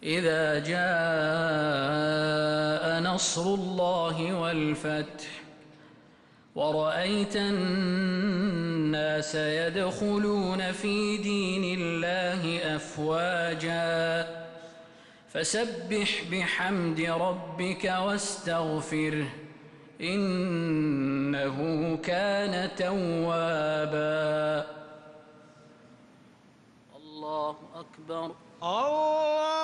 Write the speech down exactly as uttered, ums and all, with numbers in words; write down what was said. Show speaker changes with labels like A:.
A: إذا جاء نصر الله والفتح ورأيت الناس يدخلون في دين الله أفواجا فسبح بحمد ربك واستغفره إنه كان توابا. الله أكبر.
B: الله